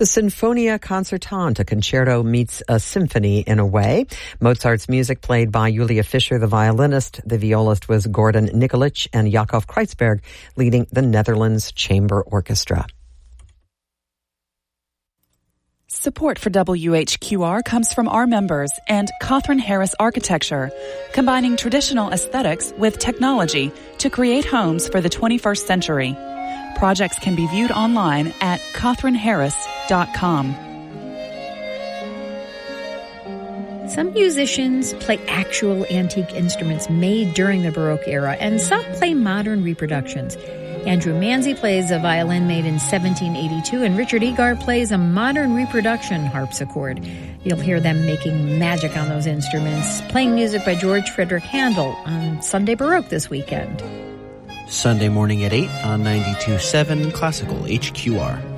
The Sinfonia Concertante, a concerto meets a symphony in a way. Mozart's music played by Julia Fischer, the violinist. The violist was Gordon Nikolic, and Jakob Kreitzberg leading the Netherlands Chamber Orchestra. Support for WHQR comes from our members and Catherine Harris Architecture, combining traditional aesthetics with technology to create homes for the 21st century. Projects can be viewed online at catherineharris.com. Some musicians play actual antique instruments made during the Baroque era, and some play modern reproductions. Andrew Manzi plays a violin made in 1782, and Richard Egar plays a modern reproduction harpsichord. You'll hear them making magic on those instruments, playing music by George Frederick Handel on Sunday Baroque this weekend. Sunday morning at 8 on 92.7 Classical HQR.